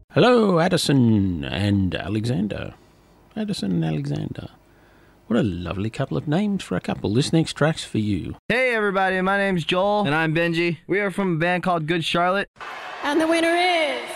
Hello, Addison and Alexander. Addison and Alexander. What a lovely couple of names for a couple. This next track's for you. Hey everybody, my name's Joel. And I'm Benji. We are from a band called Good Charlotte. And the winner is...